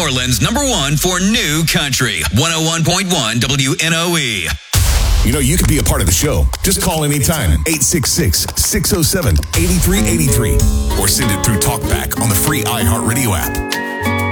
Portland's #1 for new country. 101.1 WNOE. You know, you could be a part of the show. Just call anytime. 866-607-8383. Or send it through TalkBack on the free iHeartRadio app.